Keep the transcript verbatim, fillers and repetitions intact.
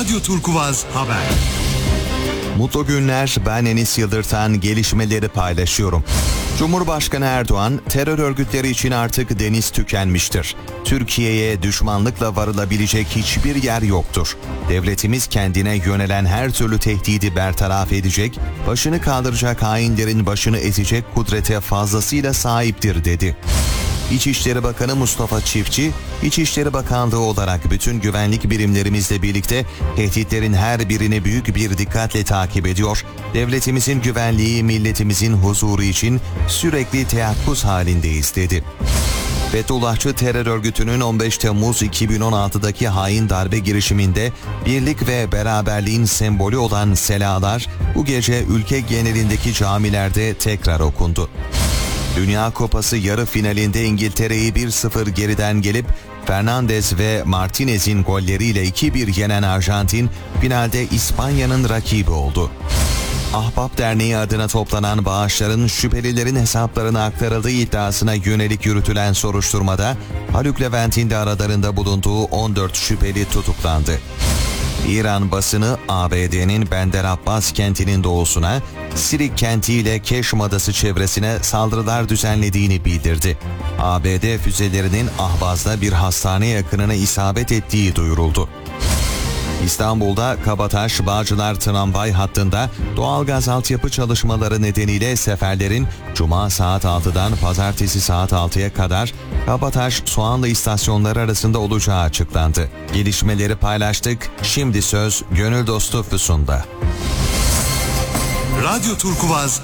Radyo Turkuvaz Haber. Mutlu günler, ben Enis Yıldırtan, gelişmeleri paylaşıyorum. Cumhurbaşkanı Erdoğan, terör örgütleri için artık deniz tükenmiştir. Türkiye'ye düşmanlıkla varılabilecek hiçbir yer yoktur. Devletimiz kendine yönelen her türlü tehdidi bertaraf edecek, başını kaldıracak hainlerin başını ezecek kudrete fazlasıyla sahiptir dedi. İçişleri Bakanı Mustafa Çiftçi, İçişleri Bakanlığı olarak bütün güvenlik birimlerimizle birlikte tehditlerin her birini büyük bir dikkatle takip ediyor, devletimizin güvenliği, milletimizin huzuru için sürekli teyakkuz halindeyiz dedi. Fethullahçı terör örgütünün on beş Temmuz iki bin on altıdaki hain darbe girişiminde birlik ve beraberliğin sembolü olan selalar bu gece ülke genelindeki camilerde tekrar okundu. Dünya Kupası yarı finalinde İngiltere'yi bir sıfır geriden gelip Fernandes ve Martinez'in golleriyle iki bir yenen Arjantin finalde İspanya'nın rakibi oldu. Ahbap Derneği adına toplanan bağışların şüphelilerin hesaplarına aktarıldığı iddiasına yönelik yürütülen soruşturmada Haluk Levent'in de aralarında bulunduğu on dört şüpheli tutuklandı. İran basını A B D'nin Bender Abbas kentinin doğusuna, Sirik kenti ile Keşm adası çevresine saldırılar düzenlediğini bildirdi. A B D füzelerinin Ahvaz'da bir hastane yakınına isabet ettiği duyuruldu. İstanbul'da Kabataş-Bağcılar tramvay hattında doğalgaz altyapı çalışmaları nedeniyle seferlerin Cuma saat altıdan Pazartesi saat altıya kadar Kabataş-Soğanlı istasyonları arasında olacağı açıklandı. Gelişmeleri paylaştık. Şimdi söz Gönül Dostu Füsun'da. Radyo Turkuvaz